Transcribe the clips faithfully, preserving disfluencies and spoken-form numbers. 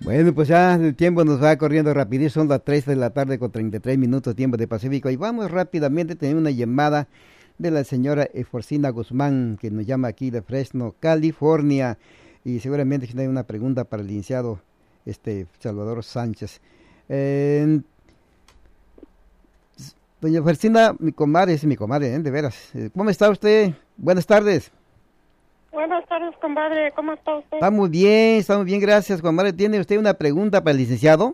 Bueno, pues ya el tiempo nos va corriendo rapidísimo, son las tres de la tarde con treinta y tres minutos tiempo de Pacífico y vamos rápidamente a tener una llamada de la señora Eforcina Guzmán que nos llama aquí de Fresno, California y seguramente tiene una pregunta para el licenciado este, Salvador Sánchez. Eh, doña Eforcina, mi comadre, es mi comadre, ¿eh? De veras. ¿Cómo está usted? Buenas tardes. Buenas tardes, compadre. ¿Cómo está usted? Estamos bien, estamos bien, gracias, compadre. ¿Tiene usted una pregunta para el licenciado?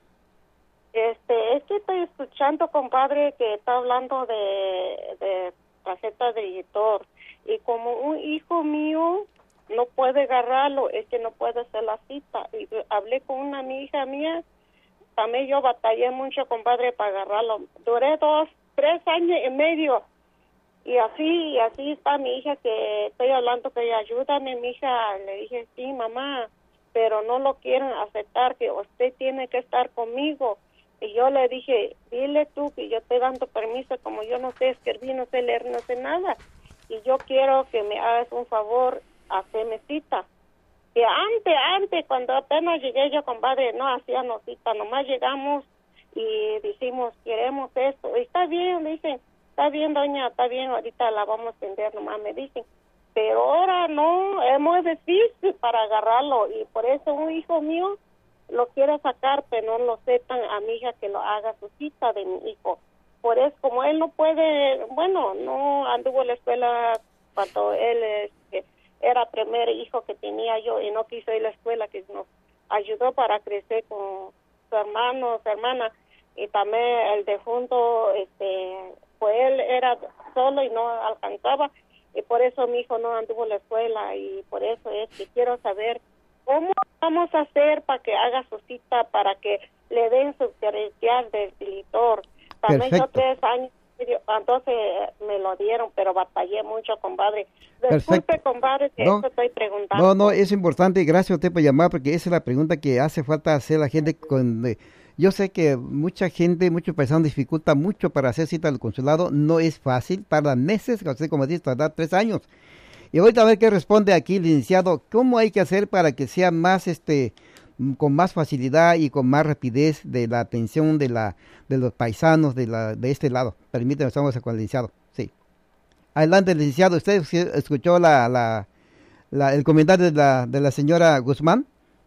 Este, es que estoy escuchando, compadre, que está hablando de, de tarjeta de editor. Y como un hijo mío no puede agarrarlo, es que no puede hacer la cita. Y hablé con una hija mía, también yo batallé mucho, compadre, para agarrarlo. Duré dos, tres años y medio. Y así, y así está mi hija, que estoy hablando, que ayúdame, mi hija. Le dije, sí, mamá, pero no lo quieren aceptar, que usted tiene que estar conmigo. Y yo le dije, dile tú que yo estoy dando permiso, como yo no sé escribir, no sé leer, no sé nada. Y yo quiero que me hagas un favor, hacerme cita. Que antes, antes, cuando apenas llegué yo, compadre, no hacíamos cita, nomás llegamos y decimos, queremos esto. Y está bien, le dicen. Está bien, doña, está bien, ahorita la vamos a atender, nomás me dicen. Pero ahora no, es muy difícil para agarrarlo y por eso un hijo mío lo quiere sacar, pero no lo aceptan a mi hija que lo haga su cita de mi hijo. Por eso, como él no puede, bueno, no anduvo en la escuela cuando él este, era el primer hijo que tenía yo y no quiso ir a la escuela, que nos ayudó para crecer con su hermano, su hermana, y también el defunto, este... pues él era solo y no alcanzaba y por eso mi hijo no anduvo en la escuela y por eso es que quiero saber cómo vamos a hacer para que haga su cita, para que le den su credencial del editor. También yo tres años, entonces me lo dieron, pero batallé mucho, compadre. Disculpe, Perfecto. compadre, que no, eso estoy preguntando. No, no, es importante, gracias a usted por llamar, porque esa es la pregunta que hace falta hacer la gente con... Eh, yo sé que mucha gente, muchos paisanos dificulta mucho para hacer cita al consulado, no es fácil, tarda meses, como dice, tarda tres años. Y ahorita a ver qué responde aquí, licenciado, ¿cómo hay que hacer para que sea más, este, con más facilidad y con más rapidez de la atención de la de los paisanos de la de este lado? Permítame, estamos con el licenciado, sí. Adelante, licenciado, ¿usted escuchó la, la, la el comentario de la, de la señora Guzmán?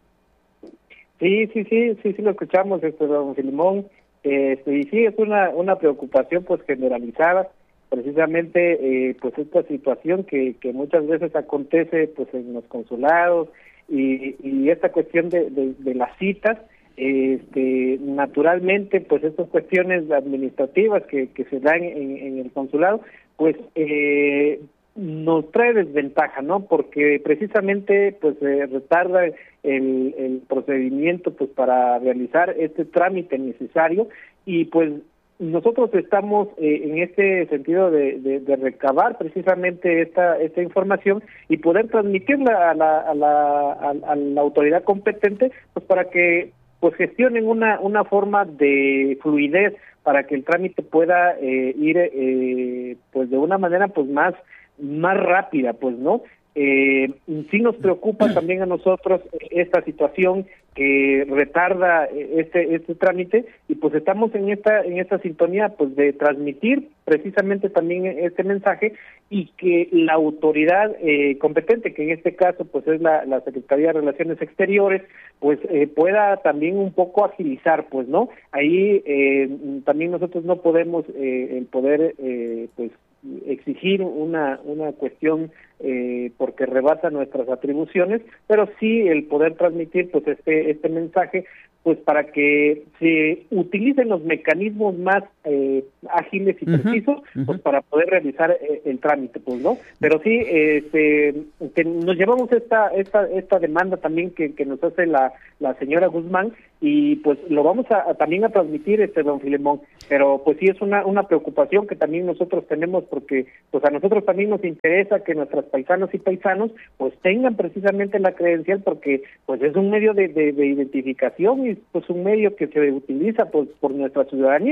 Sí, sí, sí, sí, sí lo escuchamos, este, don Filimón, este, y sí, es una, una preocupación pues generalizada, precisamente eh, pues esta situación que, que muchas veces acontece pues en los consulados y, y esta cuestión de, de, de las citas, este, naturalmente pues estas cuestiones administrativas que, que se dan en, en el consulado, pues eh, nos trae desventaja, ¿no? Porque precisamente pues eh, retarda el, el procedimiento pues para realizar este trámite necesario y pues nosotros estamos eh, en este sentido de, de, de recabar precisamente esta esta información y poder transmitirla a la a la, a, a la autoridad competente pues para que pues gestionen una una forma de fluidez para que el trámite pueda eh, ir eh, pues de una manera pues más más rápida, pues, ¿no? Eh, sí nos preocupa también a nosotros esta situación que retarda este este trámite y pues estamos en esta en esta sintonía pues de transmitir precisamente también este mensaje y que la autoridad eh, competente, que en este caso pues es la, la Secretaría de Relaciones Exteriores, pues eh, pueda también un poco agilizar, pues, ¿no? Ahí eh, también nosotros no podemos eh, el poder eh, pues exigir una una cuestión eh, porque rebasa nuestras atribuciones, pero sí el poder transmitir pues este este mensaje pues para que se utilicen los mecanismos más eh, ágiles y precisos uh-huh, uh-huh. pues para poder realizar eh, el trámite, pues, ¿no? Pero sí este que nos llevamos esta esta esta demanda también que, que nos hace la la señora Guzmán y pues lo vamos a, a también a transmitir este don Filemón, pero pues sí es una una preocupación que también nosotros tenemos porque pues a nosotros también nos interesa que nuestros paisanos y paisanos pues tengan precisamente la credencial porque pues es un medio de, de, de identificación y pues un medio que se utiliza pues por nuestra ciudadanía.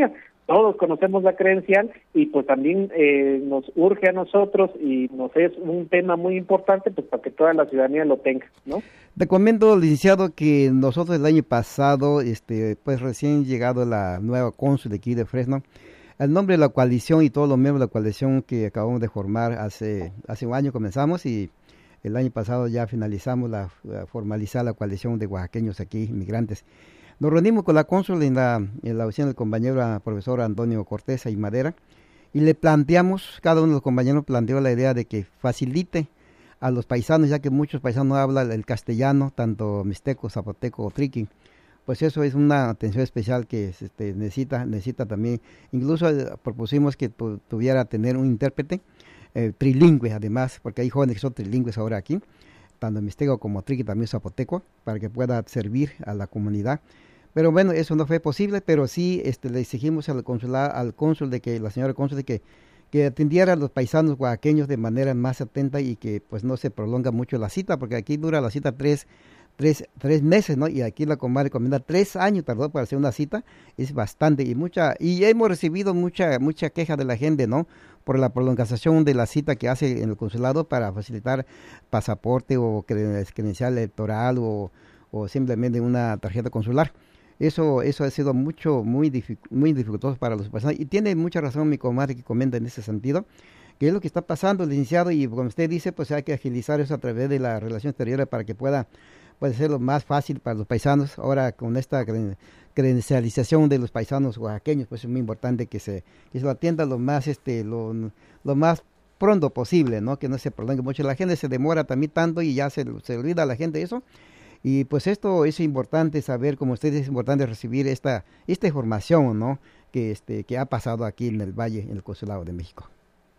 todos conocemos la credencial y pues también eh, nos urge a nosotros y nos es un tema muy importante pues para que toda la ciudadanía lo tenga, ¿no? Te comento, licenciado, que nosotros el año pasado, este, pues recién llegado la nueva cónsul de aquí de Fresno, el nombre de la coalición y todos los miembros de la coalición que acabamos de formar hace hace un año comenzamos y el año pasado ya finalizamos la, la formalizar la coalición de oaxaqueños aquí, inmigrantes. Nos reunimos con la cónsul en la, en la oficina del compañero profesor Antonio Cortés y Madera y le planteamos, cada uno de los compañeros planteó la idea de que facilite a los paisanos, ya que muchos paisanos no hablan el castellano, tanto mixteco, zapoteco o triqui. Pues eso es una atención especial que este, necesita, necesita también. Incluso eh, propusimos que tu, tuviera tener un intérprete eh, trilingüe, además, porque hay jóvenes que son trilingües ahora aquí, tanto mixteco como triqui, también zapoteco, para que pueda servir a la comunidad. Pero bueno, eso no fue posible, pero sí este, le exigimos al consular, al cónsul de que, la señora cónsul de que, que atendiera a los paisanos oaxaqueños de manera más atenta y que pues no se prolonga mucho la cita, porque aquí dura la cita tres, tres, tres meses, ¿no? Y aquí la comadre recomienda tres años tardó para hacer una cita, es bastante y mucha, y hemos recibido mucha, mucha queja de la gente, ¿no? Por la prolongación de la cita que hace en el consulado para facilitar pasaporte o credencial electoral o, o simplemente una tarjeta consular. Eso eso ha sido mucho muy dific, muy dificultoso para los paisanos y tiene mucha razón mi comadre que comenta en ese sentido, que es lo que está pasando, licenciado, y como usted dice, pues hay que agilizar eso a través de la relación exterior para que pueda, puede ser lo más fácil para los paisanos. Ahora con esta credencialización de los paisanos oaxaqueños, pues es muy importante que se, que se lo atienda lo más este lo, lo más pronto posible, ¿no? Que no se prolongue mucho. La gente se demora también tanto y ya se, se olvida a la gente eso. Y pues esto es importante saber, como ustedes, es importante recibir esta esta información, ¿no? Que este que ha pasado aquí en el Valle, en el Consulado de México.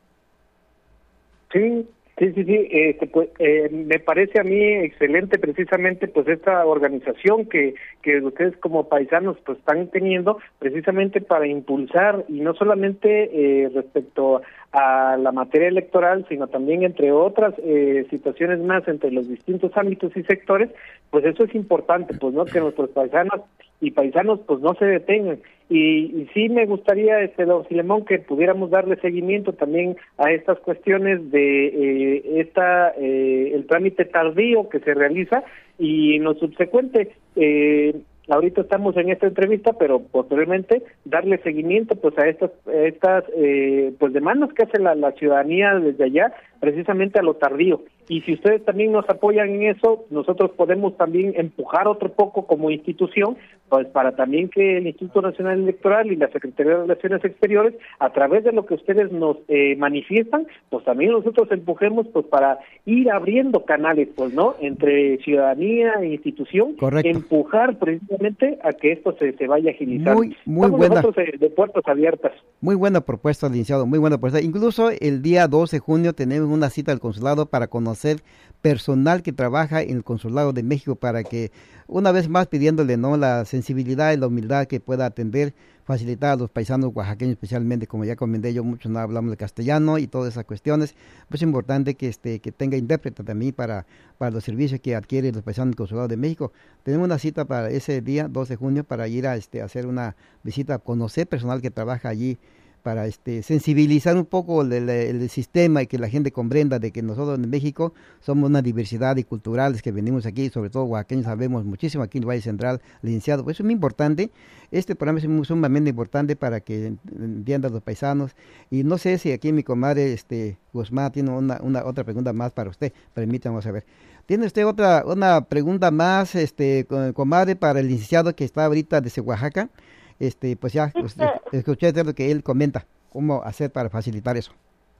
Sí, sí, sí, sí. Este, pues, eh, me parece a mí excelente precisamente pues esta organización que que ustedes como paisanos pues están teniendo precisamente para impulsar y no solamente eh, respecto a la materia electoral, sino también entre otras eh, situaciones más entre los distintos ámbitos y sectores, pues eso es importante, pues no que nuestros paisanos y paisanos pues no se detengan. Y, y sí me gustaría, este don Filemón, que pudiéramos darle seguimiento también a estas cuestiones de eh, esta eh, el trámite tardío que se realiza y en lo subsecuente. Eh, Ahorita estamos en esta entrevista, pero posteriormente darle seguimiento pues a estas a estas eh, pues demandas que hace la, la ciudadanía desde allá, precisamente a lo tardío. Y si ustedes también nos apoyan en eso, nosotros podemos también empujar otro poco como institución, pues para también que el Instituto Nacional Electoral y la Secretaría de Relaciones Exteriores, a través de lo que ustedes nos eh, manifiestan, pues también nosotros empujemos pues para ir abriendo canales, pues, ¿no? Entre ciudadanía e institución. Correcto. Empujar precisamente a que esto se, se vaya agilizando. Muy, muy Estamos buena. nosotros de, de puertas abiertas. Muy buena propuesta, licenciado, muy buena propuesta. Incluso el día dos de junio tenemos una cita al consulado para conocer personal que trabaja en el Consulado de México para que, una vez más pidiéndole no la sensibilidad y la humildad que pueda atender, facilitar a los paisanos oaxaqueños, especialmente, como ya comenté yo, muchos no hablamos de castellano y todas esas cuestiones, pues es importante que este que tenga intérprete también para, para los servicios que adquieren los paisanos del Consulado de México. Tenemos una cita para ese día, dos de junio, para ir a este a hacer una visita, a conocer personal que trabaja allí, para este sensibilizar un poco el, el, el sistema y que la gente comprenda de que nosotros en México somos una diversidad y culturales que venimos aquí, sobre todo oaxaqueños sabemos muchísimo aquí en el Valle Central, licenciado, pues eso es muy importante. Este programa es muy, sumamente importante para que entiendan los paisanos. Y no sé si aquí mi comadre este Guzmán tiene una, una otra pregunta más para usted, permítanos saber. ¿Tiene usted otra una pregunta más, este comadre, para el licenciado que está ahorita desde Oaxaca? Este, pues ya, pues, escuché lo que él comenta, cómo hacer para facilitar eso.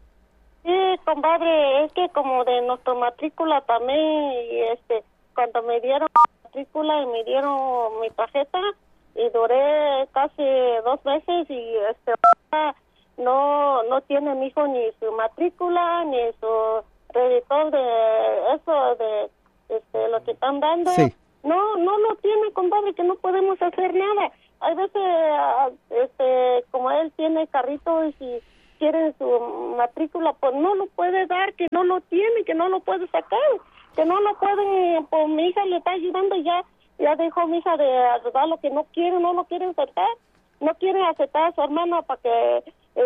Sí, compadre, es que como de nuestra matrícula también, y este, cuando me dieron la matrícula y me dieron mi tarjeta, y duré casi dos meses y este no no tiene mi hijo ni su matrícula, ni su redactor de eso, de este, lo que están dando. Sí. No, no lo tiene, compadre, que no podemos hacer nada. Hay veces, este, como él tiene carrito y si quiere su matrícula, pues no lo puede dar, que no lo tiene, que no lo puede sacar, que no lo pueden, pues mi hija le está ayudando ya, ya dejó mi hija de ayudar lo que no quiere, no lo quieren sacar. no quieren aceptar a su hermano para que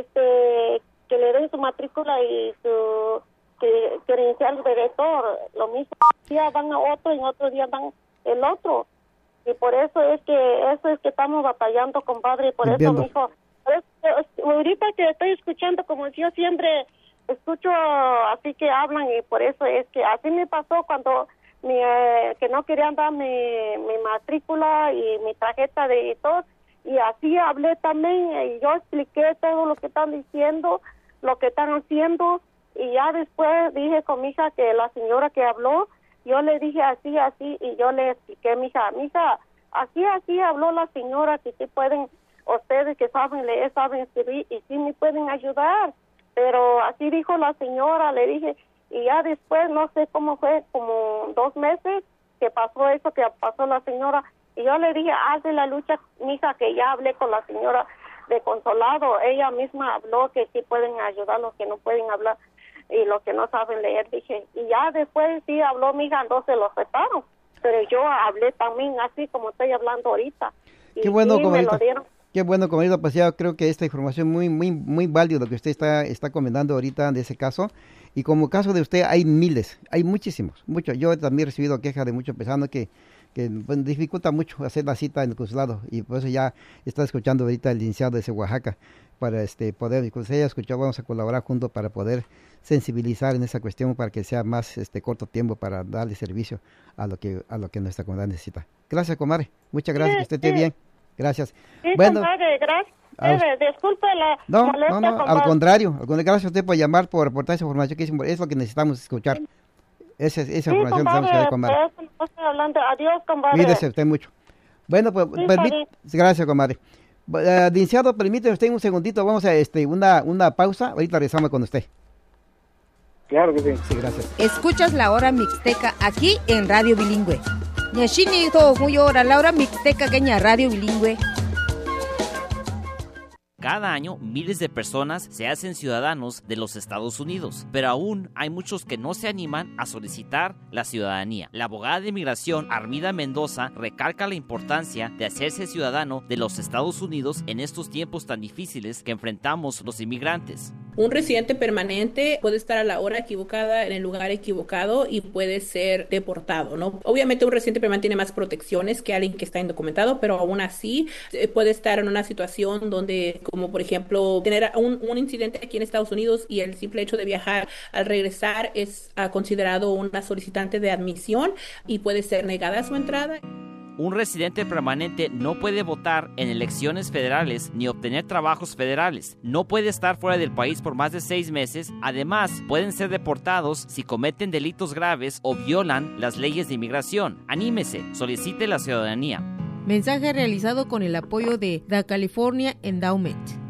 este que le den su matrícula y su que, credencial de rector. Lo mismo, un día dan a otro y en otro día dan el otro. Y por eso es que eso es que estamos batallando, compadre, y por Entiendo. eso, mijo, por eso, ahorita que estoy escuchando, como yo siempre escucho así que hablan, y por eso es que así me pasó cuando mi, eh, que no querían dar mi, mi matrícula y mi tarjeta de editor, y así hablé también, y yo expliqué todo lo que están diciendo, lo que están haciendo, y ya después dije con mi hija que la señora que habló, yo le dije así, así, y yo le expliqué, mija, mija, así, así habló la señora, que sí pueden, ustedes que saben leer, saben escribir, y sí me pueden ayudar, pero así dijo la señora, le dije, y ya después, no sé cómo fue, como dos meses que pasó eso, que pasó la señora, y yo le dije, haz de la lucha, mija, que ya hablé con la señora de consolado, ella misma habló que sí pueden ayudar los que no pueden hablar, y los que no saben leer, dije, y ya después sí habló mi hija, entonces lo separo, pero yo hablé también así como estoy hablando ahorita. Y Qué bueno, sí, comadrita. Qué bueno, comadrita, pues ya creo que esta información muy, muy, muy válida lo que usted está, está comentando ahorita de ese caso, y como caso de usted hay miles, hay muchísimos, muchos. Yo también he recibido quejas de muchos pensando que que bueno, dificulta mucho hacer la cita en el consulado, y por eso ya está escuchando ahorita el licenciado de Oaxaca, para este poder, cuando se haya escuchado, vamos a colaborar juntos para poder sensibilizar en esa cuestión, para que sea más este corto tiempo para darle servicio a lo que a lo que nuestra comunidad necesita. Gracias, comadre, muchas gracias, sí, que usted esté sí. bien, gracias. Sí, bueno, comadre, gracias. Eh, disculpe la no, molestia, no, no, comadre. al contrario, al contrario, gracias a usted por llamar, por reportar esa información, que es, es lo que necesitamos escuchar. Sí. Esa, esa sí, información compadre, que comadre. No estoy hablando. Adiós, compadre. Cuídese usted mucho. Bueno, pues, sí, permite, gracias, comadre. Uh, licenciado, permíteme usted un segundito, vamos a este una una pausa, ahorita regresamos con usted. Claro que sí. Sí, gracias. Escuchas La Hora Mixteca aquí en Radio Bilingüe. Nyashini to huyora La Hora Mixteca Kenya Radio Bilingüe. Cada año, miles de personas se hacen ciudadanos de los Estados Unidos, pero aún hay muchos que no se animan a solicitar la ciudadanía. La abogada de inmigración, Armida Mendoza, recalca la importancia de hacerse ciudadano de los Estados Unidos en estos tiempos tan difíciles que enfrentamos los inmigrantes. Un residente permanente puede estar a la hora equivocada, en el lugar equivocado, y puede ser deportado, ¿no? Obviamente un residente permanente tiene más protecciones que alguien que está indocumentado, pero aún así puede estar en una situación donde, como por ejemplo, tener un, un incidente aquí en Estados Unidos, y el simple hecho de viajar al regresar es uh, considerado una solicitante de admisión y puede ser negada su entrada. Un residente permanente no puede votar en elecciones federales ni obtener trabajos federales. No puede estar fuera del país por más de seis meses. Además, pueden ser deportados si cometen delitos graves o violan las leyes de inmigración. Anímese, solicite la ciudadanía. Mensaje realizado con el apoyo de The California Endowment.